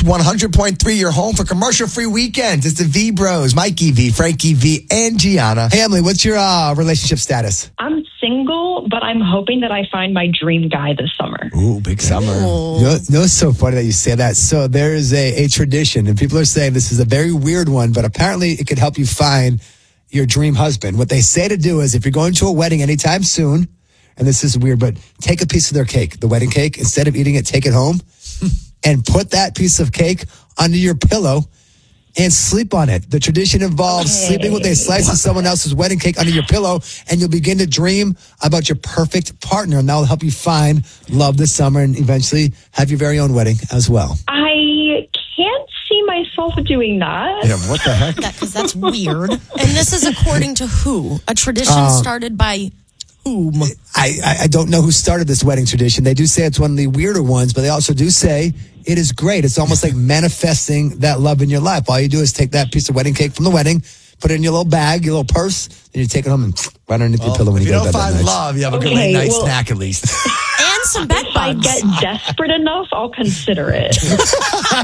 100.3, your home for commercial-free weekends. It's the V Bros, Mikey V, Frankie V, and Gianna. Hey, Emily, what's your relationship status? I'm single, but I'm hoping that I find my dream guy this summer. Ooh, big summer. You know, it's so funny that you say that. So there is a tradition, and people are saying this is a very weird one, but apparently it could help you find your dream husband. What they say to do is if you're going to a wedding anytime soon, and this is weird, but take a piece of their cake, the wedding cake. Instead of eating it, take it home and put that piece of cake under your pillow and sleep on it. The tradition involves sleeping with a slice of someone else's wedding cake under your pillow, and you'll begin to dream about your perfect partner, and that will help you find love this summer and eventually have your very own wedding as well. I can't see myself doing that. Yeah, what the heck? Because that's weird. And this is according to who? A tradition started by whom? I don't know who started this wedding tradition. They do say it's one of the weirder ones, but they also do say it is great. It's almost like manifesting that love in your life. All you do is take that piece of wedding cake from the wedding, put it in your little bag, your little purse, and you take it home and right underneath your pillow when you go to bed. If you don't find love, you have a good night snack at least. And some bed bugs. If I get desperate enough, I'll consider it.